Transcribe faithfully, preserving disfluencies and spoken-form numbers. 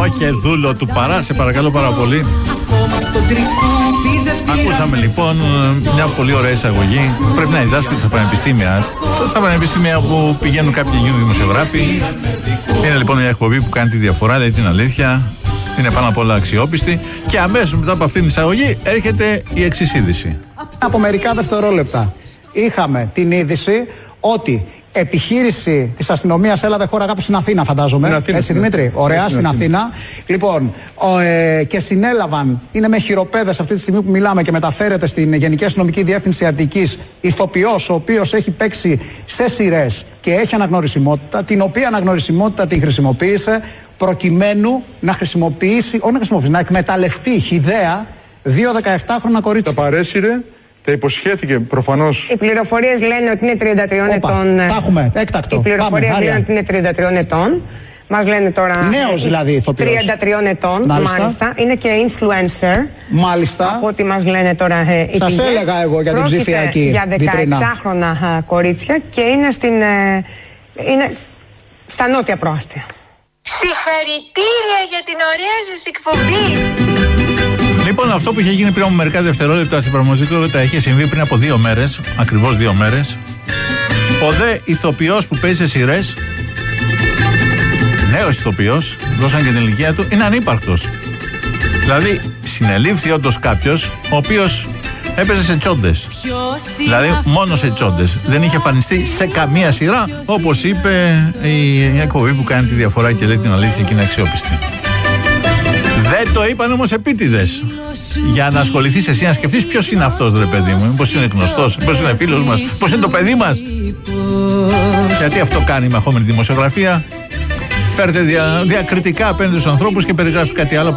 Όχι, δούλο του Παρά, σε παρακαλώ πάρα πολύ. Ακούσαμε λοιπόν μια πολύ ωραία εισαγωγή. Πρέπει να διδάσκεται στα πανεπιστήμια. Στα πανεπιστήμια που πηγαίνουν κάποιοι γίνουν δημοσιογράφοι. Είναι λοιπόν μια εκπομπή που κάνει τη διαφορά, λέει την αλήθεια. Είναι πάνω απ' όλα αξιόπιστη. Και αμέσως μετά από αυτήν την εισαγωγή έρχεται η εξής είδηση. Από μερικά δευτερόλεπτα είχαμε την είδηση ότι επιχείρηση της αστυνομίας έλαβε χώρα κάπου στην Αθήνα, φαντάζομαι. Αθήνα, έτσι, Δημήτρη. Ωραία, στην, στην Αθήνα. Αθήνα. Λοιπόν, ο, ε, και συνέλαβαν, είναι με χειροπέδες αυτή τη στιγμή που μιλάμε και μεταφέρεται στην Γενική Αστυνομική Διεύθυνση Αττικής, ηθοποιός, ο οποίος έχει παίξει σε σειρές και έχει αναγνωρισιμότητα, την οποία αναγνωρισιμότητα την χρησιμοποίησε προκειμένου να χρησιμοποιήσει, όχι να χρησιμοποιήσει, να εκμεταλλευτεί χυδαία δύο δεκαεπτάχρονα κορίτσια. Τα παρέσυρε. Τα υποσχέθηκε προφανώς. Οι πληροφορίες λένε ότι είναι τριάντα τρία ετών. Τα έχουμε, έκτακτο. Οι πληροφορίες λένε ότι είναι τριάντα τρία ετών. Μας λένε τώρα. Νέος δηλαδή ηθοποιός. τριάντα τρία ετών, μάλιστα. μάλιστα. Είναι και influencer. Μάλιστα. Από ό,τι μας λένε τώρα ε, οι Σας πηγές. έλεγα εγώ για την ψηφιακή για δεκαεξάχρονα κορίτσια και είναι, στην, ε, είναι στα νότια προάστια. Συγχαρητήρια για την ωραία σας εκπομπή. Λοιπόν, αυτό που είχε γίνει πριν από μερικά δευτερόλεπτα στην πραγματικότητα είχε συμβεί πριν από δύο μέρες, ακριβώς δύο μέρες. Ο δε ηθοποιός που παίζει σε σειρές, νέος ηθοποιός, δώσαν και την ηλικία του, είναι ανύπαρκτος. Δηλαδή, συνελήφθη όντως κάποιος, ο οποίος έπαιζε σε τσόντες. Δηλαδή, μόνο σε τσόντες. Δεν είχε εμφανιστεί σε καμία σειρά, όπως είπε η εκπομπή που κάνει τη διαφορά και λέει την αλήθεια και είναι αξιόπιστη. Δεν το είπαν όμως επίτηδες. Για να ασχοληθείς εσύ να σκεφτείς ποιος είναι αυτός, ρε παιδί μου. Μήπως είναι γνωστός, μήπως είναι φίλος μας, μήπως είναι το παιδί μας. Γιατί αυτό κάνει η μαχόμενη δημοσιογραφία. Φέρτε δια, διακριτικά απέναντι στους ανθρώπους και περιγράφει κάτι άλλο.